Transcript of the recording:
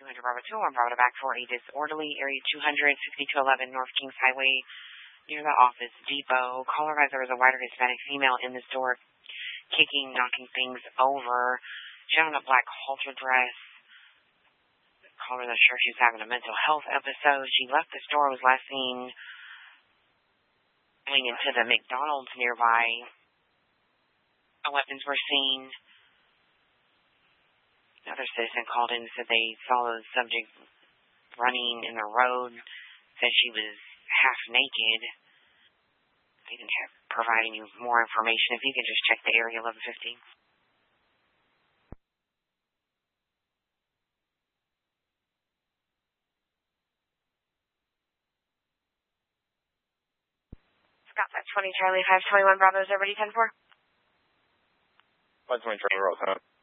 200 Bravo 201 Bravo to back for a disorderly area 200, 6211 North Kings Highway near the Office Depot. Caller advised there was a white or Hispanic female in the store kicking, knocking things over. She had on a black halter dress. Caller was sure she was having a mental health episode. She left the store, was last seen going into the McDonald's nearby. Weapons were seen. Another citizen called in and said they saw the subject running in the road, said she was half naked. They didn't provide any more information. If you could just check the area 1150. Scott, that's 20 Charlie 521 Bravo. Is everybody 10-4? 520 Charlie Rose, huh?